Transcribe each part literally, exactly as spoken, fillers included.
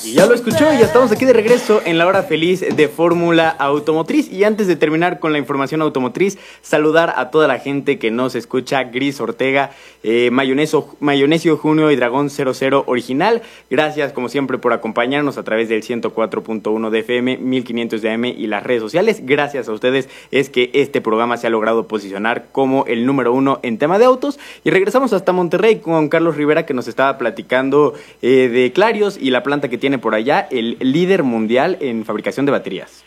Y ya lo escuchó, ya estamos aquí de regreso en la hora feliz de Fórmula Automotriz. Y antes de terminar con la información automotriz, saludar a toda la gente que nos escucha: Gris Ortega, eh, Mayoneso, Mayonesio Junio y Dragón cero cero Original. Gracias como siempre por acompañarnos a través del ciento cuatro punto uno de F M, mil quinientos de A M y las redes sociales. Gracias a ustedes es que este programa se ha logrado posicionar como el número uno en tema de autos. Y regresamos hasta Monterrey con Carlos Rivera, que nos estaba platicando eh, de Clarios y la planta que tiene por allá, el líder mundial en fabricación de baterías.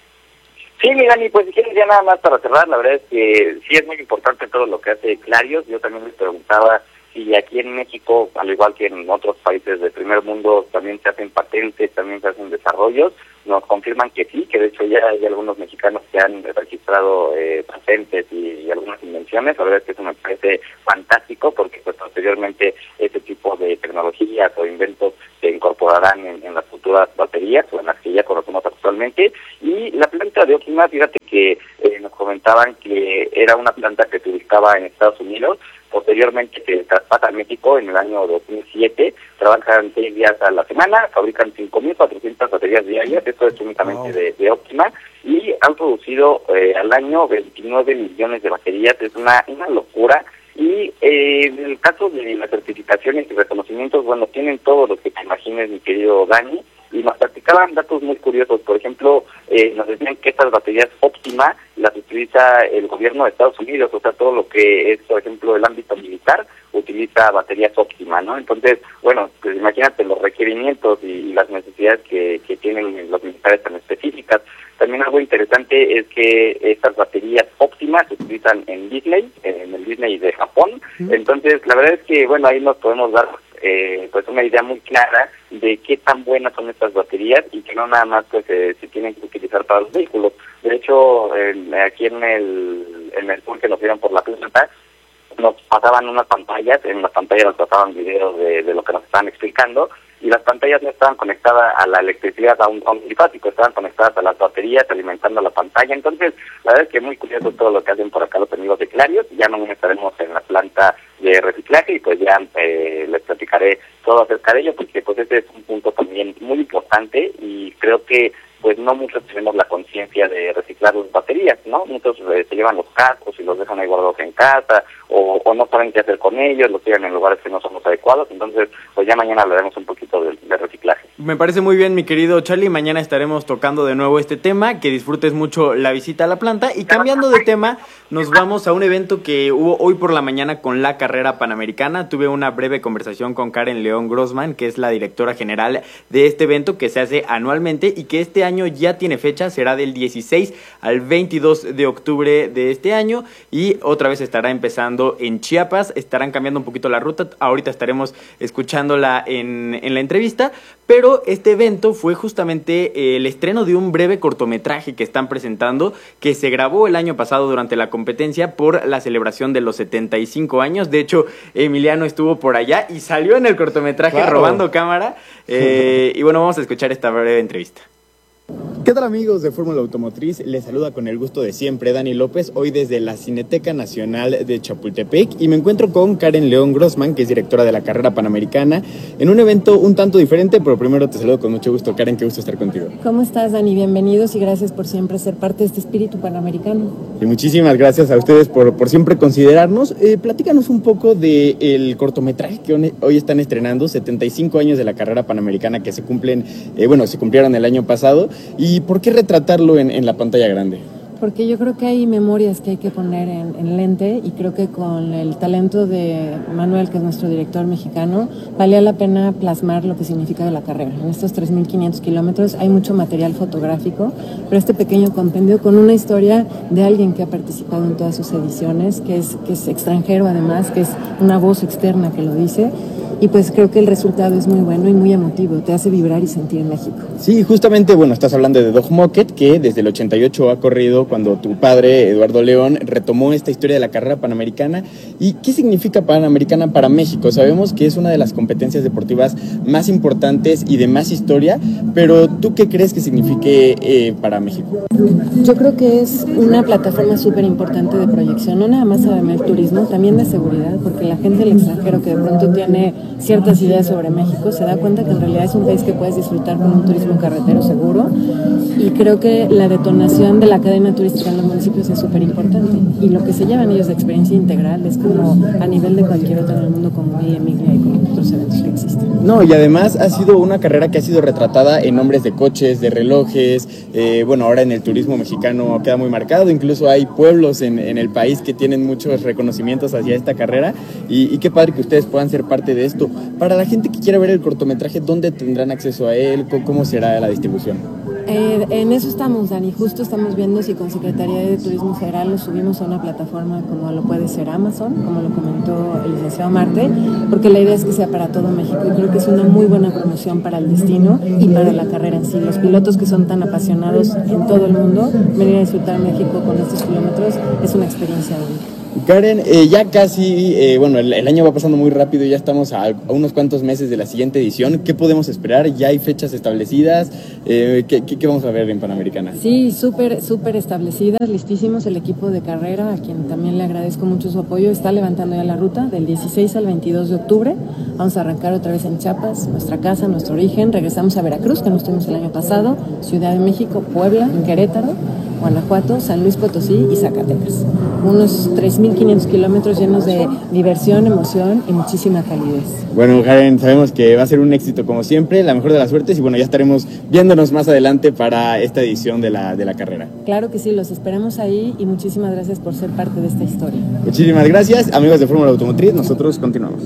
Sí, mi Dani, pues si quieres ya nada más para cerrar, la verdad es que sí es muy importante todo lo que hace Clarios. Yo también les preguntaba si aquí en México, al igual que en otros países del primer mundo, también se hacen patentes, también se hacen desarrollos. Nos confirman que sí, que de hecho ya hay algunos mexicanos que han registrado eh, patentes y, y algunas invenciones. La verdad es que eso me parece fantástico, porque pues posteriormente este tipo de tecnologías o inventos se incorporarán en, en las futuras baterías o en las que ya conocemos actualmente. Y la planta de Optima, fíjate que eh, nos comentaban que era una planta que se ubicaba en Estados Unidos. Posteriormente se traspasa a México en el año dos mil siete, trabajan seis días a la semana, fabrican cinco mil cuatrocientas baterías diarias, esto es únicamente wow. de, de Optima, y han producido eh, al año veintinueve millones de baterías. Es una, una locura. Y eh, en el caso de las certificaciones y reconocimientos, bueno, tienen todo lo que te imagines, mi querido Dani, y nos platicaban datos muy curiosos. Por ejemplo, eh, nos decían que estas baterías Optima las utiliza el gobierno de Estados Unidos, o sea, todo lo que es, por ejemplo, el ámbito militar utiliza baterías Optima, ¿no? Entonces, bueno, pues imagínate los requerimientos y, y las necesidades que, que tienen los militares tan específicas. También algo interesante es que estas baterías Optima se utilizan en Disney, en el Disney de Japón. Mm. Entonces, la verdad es que, bueno, ahí nos podemos dar eh, pues una idea muy clara de qué tan buenas son estas baterías y que no nada más pues eh, se tienen que utilizar para los vehículos. De hecho, eh, aquí en el en el tour que nos dieron por la planta, nos pasaban unas pantallas, en las pantallas nos pasaban videos de, de lo que nos estaban explicando, y las pantallas no estaban conectadas a la electricidad, a un, a un trifásico, estaban conectadas a las baterías, alimentando la pantalla. Entonces, la verdad es que es muy curioso todo lo que hacen por acá los amigos de Clarios. Ya mañana estaremos en la planta de reciclaje y pues ya eh, les platicaré todo acerca de ello, porque pues este es un punto también muy importante y creo que pues no muchos tenemos la conciencia de reciclar las baterías, ¿no? Muchos eh, se llevan los cascos y los dejan ahí guardados en casa, o, o no saben qué hacer con ellos, los tiran en lugares que no son los adecuados. Entonces, pues ya mañana hablaremos un poquito de, de reciclaje. Me parece muy bien, mi querido Charlie. Mañana estaremos tocando de nuevo este tema. Que disfrutes mucho la visita a la planta. Y cambiando de tema, nos vamos a un evento que hubo hoy por la mañana con la carrera panamericana. Tuve una breve conversación con Karen León Grossman, que es la directora general de este evento que se hace anualmente y que este año ya tiene fecha. Será del dieciséis al veintidós de octubre de este año y otra vez estará empezando en Chiapas. Estarán cambiando un poquito la ruta. Ahorita estaremos escuchándola en, en la entrevista, pero este evento fue justamente el estreno de un breve cortometraje que están presentando, que se grabó el año pasado durante la competencia por la celebración de los setenta y cinco años. De hecho, Emiliano estuvo por allá y salió en el cortometraje claro. robando cámara. Eh, y bueno, vamos a escuchar esta breve entrevista. ¿Qué tal, amigos de Fórmula Automotriz? Les saluda con el gusto de siempre Dani López, hoy desde la Cineteca Nacional de Chapultepec, y me encuentro con Karen León Grossman, que es directora de la carrera panamericana, en un evento un tanto diferente, pero primero te saludo con mucho gusto. Karen, qué gusto estar contigo. ¿Cómo estás, Dani? Bienvenidos y gracias por siempre ser parte de este espíritu panamericano. Y muchísimas gracias a ustedes por, por siempre considerarnos. Eh, platícanos un poco del cortometraje que hoy están estrenando, setenta y cinco años de la carrera panamericana que se cumplen, eh, bueno, se cumplieron el año pasado. ¿Y por qué retratarlo en, en la pantalla grande? Porque yo creo que hay memorias que hay que poner en, en lente y creo que con el talento de Manuel, que es nuestro director mexicano, valía la pena plasmar lo que significa la carrera. En estos tres mil quinientos kilómetros hay mucho material fotográfico, pero este pequeño compendio con una historia de alguien que ha participado en todas sus ediciones, que es, que es extranjero además, que es una voz externa que lo dice. Y pues creo que el resultado es muy bueno y muy emotivo, te hace vibrar y sentir México. Sí, justamente, bueno, estás hablando de Doug Mockett, que desde el ochenta y ocho ha corrido cuando tu padre, Eduardo León, retomó esta historia de la carrera panamericana. ¿Y qué significa Panamericana para México? Sabemos que es una de las competencias deportivas más importantes y de más historia, pero ¿tú qué crees que signifique eh, para México? Yo creo que es una plataforma súper importante de proyección, no nada más del turismo, también de seguridad, porque la gente del extranjero que de pronto tiene ciertas ideas sobre México, se da cuenta que en realidad es un país que puedes disfrutar con un turismo carretero seguro, y creo que la detonación de la cadena turística en los municipios es súper importante, y lo que se llevan ellos de experiencia integral es como a nivel de cualquier otro en el mundo, como Mille Miglia y con otros eventos que existen. No, y además ha sido una carrera que ha sido retratada en nombres de coches, de relojes, eh, bueno, ahora en el turismo mexicano queda muy marcado, incluso hay pueblos en, en el país que tienen muchos reconocimientos hacia esta carrera, y, y qué padre que ustedes puedan ser parte de esto. Para la gente que quiera ver el cortometraje, ¿dónde tendrán acceso a él? ¿Cómo será la distribución? Eh, en eso estamos, Dani. Justo estamos viendo si con Secretaría de Turismo Federal lo subimos a una plataforma como lo puede ser Amazon, como lo comentó el licenciado Marte, porque la idea es que sea para todo México, y creo que es una muy buena promoción para el destino y para la carrera en sí. Los pilotos que son tan apasionados en todo el mundo, venir a disfrutar México con estos kilómetros es una experiencia única. Karen, eh, ya casi, eh, bueno, el, el año va pasando muy rápido, ya estamos a, a unos cuantos meses de la siguiente edición. ¿Qué podemos esperar? ¿Ya hay fechas establecidas? Eh, ¿qué, qué, ¿Qué vamos a ver en Panamericana? Sí, súper, súper establecidas, listísimos. El equipo de carrera, a quien también le agradezco mucho su apoyo, está levantando ya la ruta del dieciséis al veintidós de octubre. Vamos a arrancar otra vez en Chiapas, nuestra casa, nuestro origen. Regresamos a Veracruz, que no estuvimos el año pasado, Ciudad de México, Puebla, en Querétaro, Guanajuato, San Luis Potosí y Zacatecas. Unos tres mil quinientos kilómetros llenos de diversión, emoción y muchísima calidez. Bueno, Karen, sabemos que va a ser un éxito como siempre, la mejor de las suertes, y bueno, ya estaremos viéndonos más adelante para esta edición de la, de la carrera. Claro que sí, los esperamos ahí, y muchísimas gracias por ser parte de esta historia. Muchísimas gracias, amigos de Fórmula Automotriz, nosotros continuamos.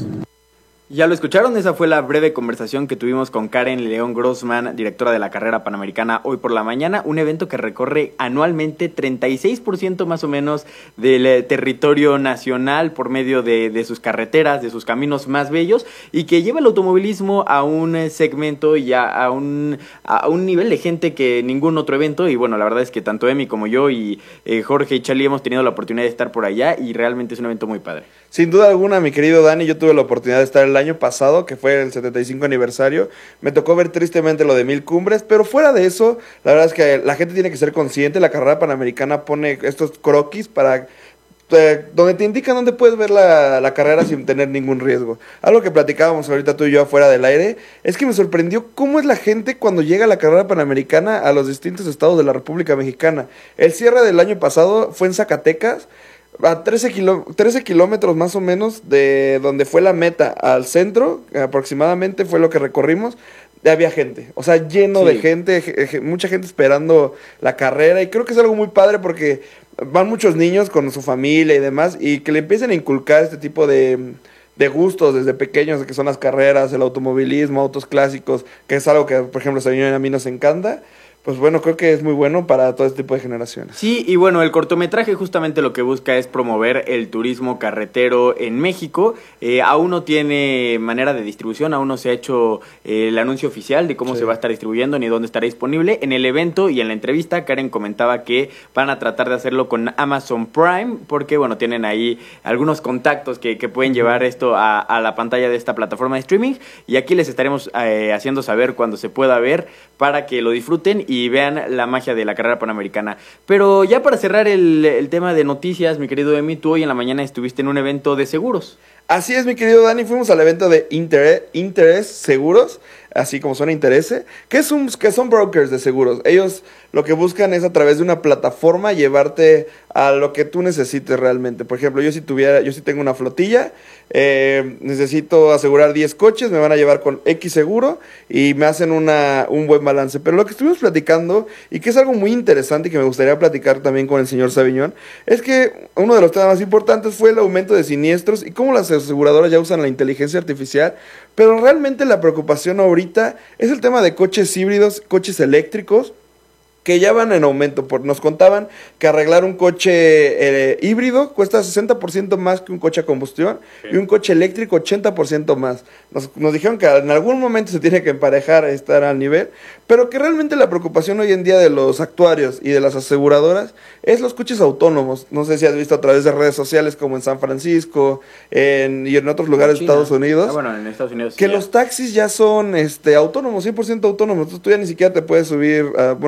Ya lo escucharon, esa fue la breve conversación que tuvimos con Karen León Grossman, directora de la carrera panamericana Hoy por la Mañana, un evento que recorre anualmente treinta y seis por ciento más o menos del eh, territorio nacional por medio de, de sus carreteras, de sus caminos más bellos, y que lleva el automovilismo a un eh, segmento y a, a, un, a un nivel de gente que ningún otro evento. Y bueno, la verdad es que tanto Emi como yo y eh, Jorge y Charlie hemos tenido la oportunidad de estar por allá, y realmente es un evento muy padre. Sin duda alguna, mi querido Dani, yo tuve la oportunidad de estar el año pasado, que fue el setenta y cinco aniversario. Me tocó ver tristemente lo de Mil Cumbres, pero fuera de eso, la verdad es que la gente tiene que ser consciente. La carrera panamericana pone estos croquis para eh, donde te indican dónde puedes ver la, la carrera sin tener ningún riesgo. Algo que platicábamos ahorita tú y yo afuera del aire, es que me sorprendió cómo es la gente cuando llega a la carrera panamericana a los distintos estados de la República Mexicana. El cierre del año pasado fue en Zacatecas, a trece kilómetros más o menos de donde fue la meta al centro, aproximadamente fue lo que recorrimos. Había gente, o sea, lleno sí. de gente, mucha gente esperando la carrera, y creo que es algo muy padre porque van muchos niños con su familia y demás, y que le empiecen a inculcar este tipo de, de gustos desde pequeños, que son las carreras, el automovilismo, autos clásicos, que es algo que, por ejemplo, a mí nos encanta. Pues bueno, creo que es muy bueno para todo este tipo de generaciones. Sí, y bueno, el cortometraje justamente lo que busca es promover el turismo carretero en México. Eh, aún no tiene manera de distribución, aún no se ha hecho eh, el anuncio oficial de cómo sí. se va a estar distribuyendo ni dónde estará disponible. En el evento y en la entrevista, Karen comentaba que van a tratar de hacerlo con Amazon Prime, porque bueno, tienen ahí algunos contactos que, que pueden llevar esto a, a la pantalla de esta plataforma de streaming, y aquí les estaremos eh, haciendo saber cuando se pueda ver para que lo disfruten y vean la magia de la carrera panamericana. Pero ya para cerrar el, el tema de noticias, mi querido Emi, tú hoy en la mañana estuviste en un evento de seguros. Así es, mi querido Dani, fuimos al evento de Interés, Interés Seguros, así como suena Interese, que, es un, que son brokers de seguros. Ellos lo que buscan es a través de una plataforma llevarte a lo que tú necesites realmente. Por ejemplo, yo si tuviera, yo si tengo una flotilla, eh, necesito asegurar diez coches, me van a llevar con X seguro y me hacen una, un buen balance. Pero lo que estuvimos platicando, y que es algo muy interesante y que me gustaría platicar también con el señor Saviñón, es que uno de los temas más importantes fue el aumento de siniestros y cómo las aseguradoras ya usan la inteligencia artificial. Pero realmente la preocupación ahorita es el tema de coches híbridos, coches eléctricos, que ya van en aumento. Por, nos contaban que arreglar un coche eh, híbrido cuesta sesenta por ciento más que un coche a combustión, sí. y un coche eléctrico ochenta por ciento más. Nos, nos dijeron que en algún momento se tiene que emparejar, estar al nivel, pero que realmente la preocupación hoy en día de los actuarios y de las aseguradoras es los coches autónomos. No sé si has visto a través de redes sociales como en San Francisco en, y en otros lugares de Estados Unidos, ah, bueno, en Estados Unidos que sí, los taxis ya son este, autónomos, cien por ciento autónomos. Entonces tú ya ni siquiera te puedes subir, a, bueno, creo que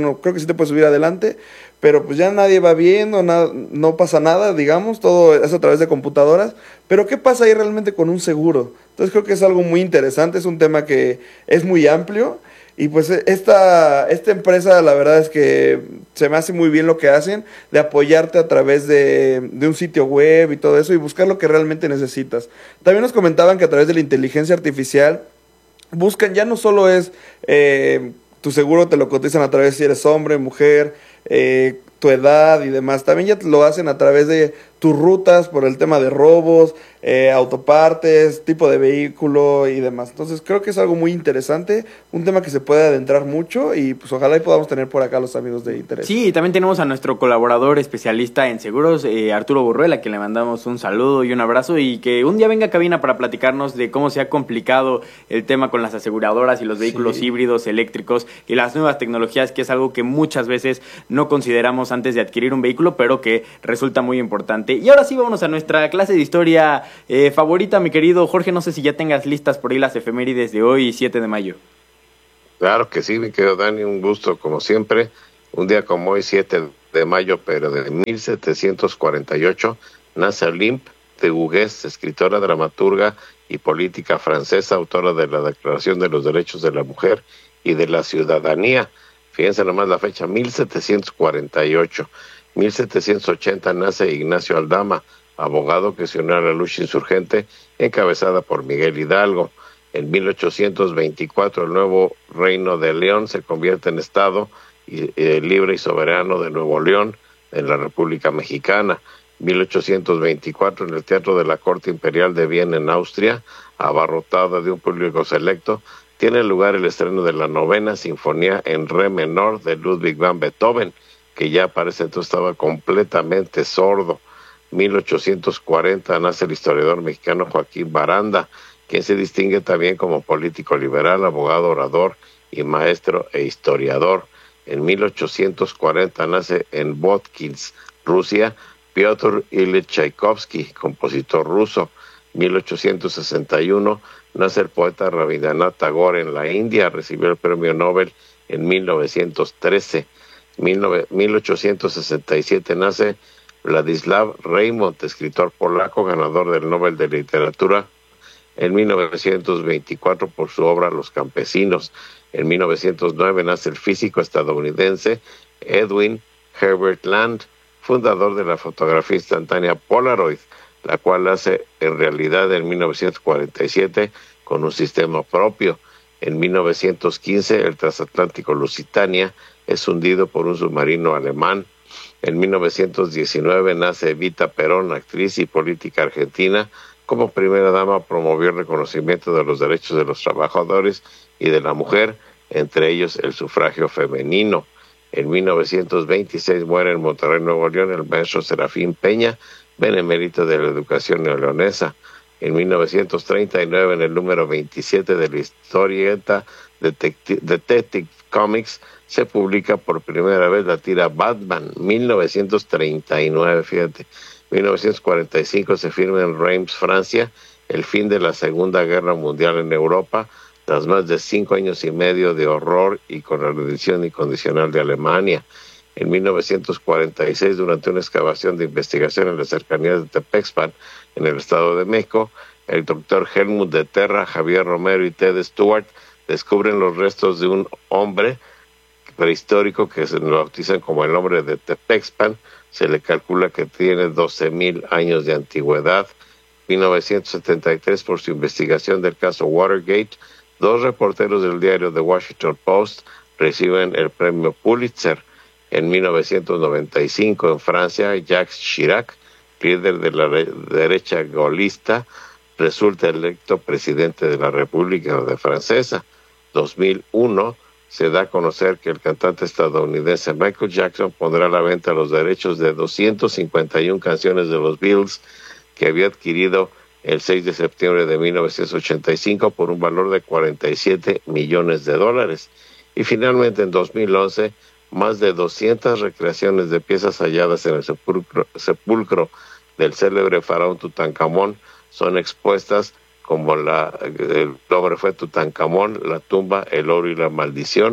sí te puedes subir adelante, pero pues ya nadie va viendo, na- no pasa nada, digamos, todo es a través de computadoras, pero ¿qué pasa ahí realmente con un seguro? Entonces creo que es algo muy interesante, es un tema que es muy amplio. Y pues esta, esta empresa la verdad es que se me hace muy bien lo que hacen, de apoyarte a través de, de un sitio web y todo eso y buscar lo que realmente necesitas. También nos comentaban que a través de la inteligencia artificial buscan, ya no solo es eh, tu seguro te lo cotizan a través si eres hombre, mujer, eh, tu edad y demás, también ya lo hacen a través de tus rutas por el tema de robos, eh, autopartes, tipo de vehículo y demás. Entonces creo que es algo muy interesante, un tema que se puede adentrar mucho y pues ojalá y podamos tener por acá los amigos de interés. Sí, y también tenemos a nuestro colaborador especialista en seguros, eh, Arturo Burruel, a quien le mandamos un saludo y un abrazo y que un día venga a cabina para platicarnos de cómo se ha complicado el tema con las aseguradoras y los vehículos sí. híbridos, eléctricos y las nuevas tecnologías, que es algo que muchas veces no consideramos antes de adquirir un vehículo, pero que resulta muy importante. Y ahora sí, vámonos a nuestra clase de historia eh, favorita, mi querido Jorge. No sé si ya tengas listas por ahí las efemérides de hoy, siete de mayo. Claro que sí, mi querido Dani, un gusto como siempre. Un día como hoy, siete de mayo, pero de mil setecientos cuarenta y ocho, nace Olympe de Gouges, escritora, dramaturga y política francesa, autora de la Declaración de los Derechos de la Mujer y de la Ciudadanía. Fíjense nomás la fecha, mil setecientos cuarenta y ocho. mil setecientos ochenta nace Ignacio Aldama, abogado que se unió a la lucha insurgente encabezada por Miguel Hidalgo. En mil ochocientos veinticuatro el nuevo Reino de León se convierte en Estado y, eh, libre y soberano de Nuevo León en la República Mexicana. mil ochocientos veinticuatro en el Teatro de la Corte Imperial de Viena en Austria, abarrotada de un público selecto, tiene lugar el estreno de la novena sinfonía en re menor de Ludwig van Beethoven, que ya para ese entonces estaba completamente sordo. mil ochocientos cuarenta nace el historiador mexicano Joaquín Baranda, quien se distingue también como político liberal, abogado, orador y maestro e historiador. En mil ochocientos cuarenta nace en Votkins, Rusia, Piotr Ilich Tchaikovsky, compositor ruso. mil ochocientos sesenta y uno nace el poeta Rabindranath Tagore en la India, recibió el premio Nobel en mil novecientos trece. mil ochocientos sesenta y siete nace Vladislav Reymont, escritor polaco, ganador del Nobel de Literatura en mil novecientos veinticuatro por su obra Los Campesinos. En mil novecientos nueve nace el físico estadounidense Edwin Herbert Land, fundador de la fotografía instantánea Polaroid, la cual hace en realidad en mil novecientos cuarenta y siete con un sistema propio. En mil novecientos quince el transatlántico Lusitania es hundido por un submarino alemán. En mil novecientos diecinueve nace Evita Perón, actriz y política argentina. Como primera dama promovió el reconocimiento de los derechos de los trabajadores y de la mujer, entre ellos el sufragio femenino. En mil novecientos veintiséis muere en Monterrey, Nuevo León, el maestro Serafín Peña, benemérito de la educación neoleonesa. En mil novecientos treinta y nueve, en el número veintisiete de la historieta Detective, Detective Comics, se publica por primera vez la tira Batman, mil novecientos treinta y nueve, fíjate. mil novecientos cuarenta y cinco se firma en Reims, Francia, el fin de la Segunda Guerra Mundial en Europa, tras más de cinco años y medio de horror y con la rendición incondicional de Alemania. En mil novecientos cuarenta y seis, durante una excavación de investigación en las cercanías de Tepexpan, en el Estado de México, el doctor Helmut de Terra, Javier Romero y Ted Stewart descubren los restos de un hombre prehistórico que se lo bautizan como el hombre de Tepexpan. Se le calcula que tiene doce mil años de antigüedad. mil novecientos setenta y tres, por su investigación del caso Watergate, dos reporteros del diario The Washington Post reciben el premio Pulitzer. En mil novecientos noventa y cinco, en Francia, Jacques Chirac, líder de la derecha gaullista, resulta electo presidente de la República Francesa. dos mil uno, se da a conocer que el cantante estadounidense Michael Jackson pondrá a la venta los derechos de doscientas cincuenta y una canciones de los Beatles que había adquirido el seis de septiembre de mil novecientos ochenta y cinco por un valor de cuarenta y siete millones de dólares. Y finalmente, en dos mil once, más de doscientas recreaciones de piezas halladas en el sepulcro, sepulcro del célebre faraón Tutankamón son expuestas, como la, el nombre fue Tutankamón, la tumba, el oro y la maldición,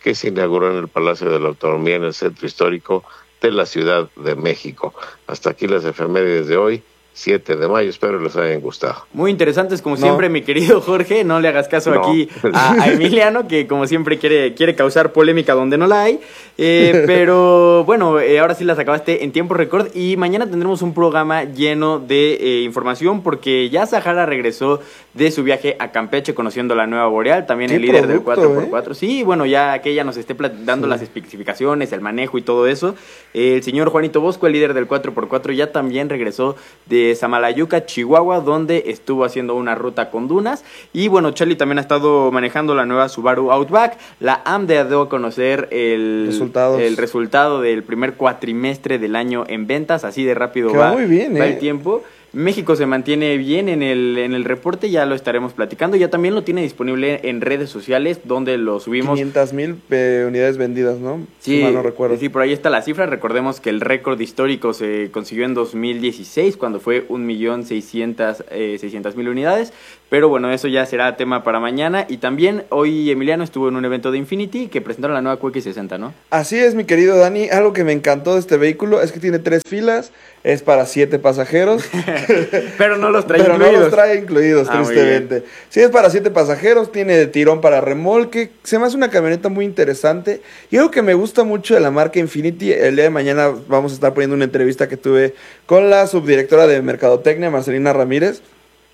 que se inauguró en el Palacio de la Autonomía en el Centro Histórico de la Ciudad de México. Hasta aquí las efemérides de hoy, siete de mayo, espero les hayan gustado. Muy interesantes como No. siempre, mi querido Jorge, no le hagas caso No. aquí a, a Emiliano, que como siempre quiere, quiere causar polémica donde no la hay, eh, pero bueno, eh, ahora sí las acabaste en tiempo récord y mañana tendremos un programa lleno de eh, información porque ya Sahara regresó de su viaje a Campeche conociendo la nueva Boreal, también Qué el líder del producto, cuatro por ¿eh? cuatro. Sí, bueno, ya que ella nos esté plat- dando Sí. las especificaciones, el manejo y todo eso. Eh, el señor Juanito Bosco, el líder del cuatro por cuatro, ya también regresó de Samalayuca, Chihuahua, donde estuvo haciendo una ruta con dunas. Y bueno, Charlie también ha estado manejando la nueva Subaru Outback. La A M D A dio a conocer el Resultados. el resultado del primer cuatrimestre del año en ventas. Así de rápido Que va, va muy bien, va ¿eh? el tiempo. México se mantiene bien en el, en el reporte, ya lo estaremos platicando. Ya también lo tiene disponible en redes sociales, donde lo subimos. quinientas mil eh, unidades vendidas, ¿no? Sí, Si mal no recuerdo. sí, por ahí está la cifra. Recordemos que el récord histórico se consiguió en dos mil dieciséis, cuando fue un millón seiscientas mil unidades. Pero bueno, eso ya será tema para mañana. Y también hoy Emiliano estuvo en un evento de Infiniti que presentaron la nueva Q X sesenta, ¿no? Así es, mi querido Dani. Algo que me encantó de este vehículo es que tiene tres filas, es para siete pasajeros. Pero no los trae Pero incluidos. no los trae incluidos, Ah, muy tristemente. Sí, es para siete pasajeros, tiene tirón para remolque. Se me hace una camioneta muy interesante. Y algo que me gusta mucho de la marca Infiniti, el día de mañana vamos a estar poniendo una entrevista que tuve con la subdirectora de Mercadotecnia, Marcelina Ramírez,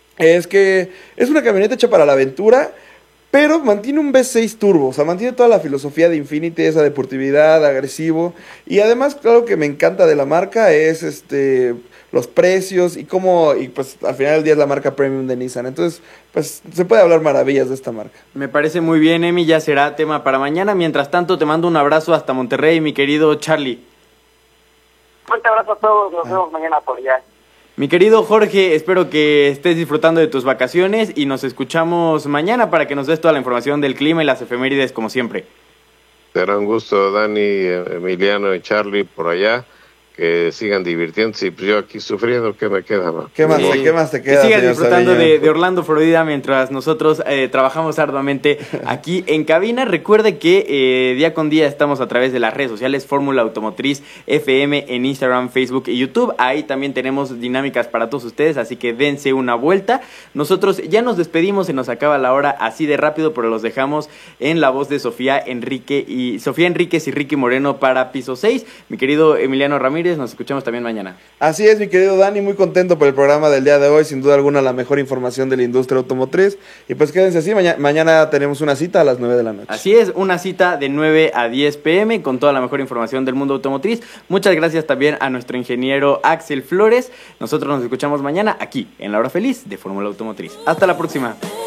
es que es una camioneta hecha para la aventura, pero mantiene un V seis turbo, o sea, mantiene toda la filosofía de Infiniti, esa deportividad, agresivo, y además, algo que me encanta de la marca es este los precios y cómo, y pues al final del día es la marca premium de Nissan, entonces, pues se puede hablar maravillas de esta marca. Me parece muy bien, Emi, ya será tema para mañana. Mientras tanto, te mando un abrazo hasta Monterrey, mi querido Charlie. Fuerte abrazo a todos, nos vemos mañana por allá. Mi querido Jorge, espero que estés disfrutando de tus vacaciones y nos escuchamos mañana para que nos des toda la información del clima y las efemérides como siempre. Será un gusto, Dani, Emiliano y Charlie por allá. Que sigan divirtiéndose y pues yo aquí sufriendo, ¿qué me queda? ¿No? ¿Qué más, Sí. te, ¿qué más te Que queda, sigas señor disfrutando Sabiño? de, de Orlando, Florida, mientras nosotros eh, trabajamos arduamente aquí en cabina. Recuerde que eh, día con día estamos a través de las redes sociales Fórmula Automotriz F M en Instagram, Facebook y YouTube. Ahí también tenemos dinámicas para todos ustedes, así que dense una vuelta. Nosotros ya nos despedimos, se nos acaba la hora así de rápido, pero los dejamos en la voz de Sofía Enrique y Sofía Enríquez y Ricky Moreno para Piso seis. Mi querido Emiliano Ramírez, nos escuchamos también mañana. Así es, mi querido Dani, muy contento por el programa del día de hoy, sin duda alguna la mejor información de la industria automotriz. Y pues quédense así, maña- mañana tenemos una cita a las nueve de la noche. Así es, una cita de nueve a diez pm con toda la mejor información del mundo automotriz. Muchas gracias también a nuestro ingeniero Axel Flores. Nosotros nos escuchamos mañana aquí en La Hora Feliz de Fórmula Automotriz. Hasta la próxima.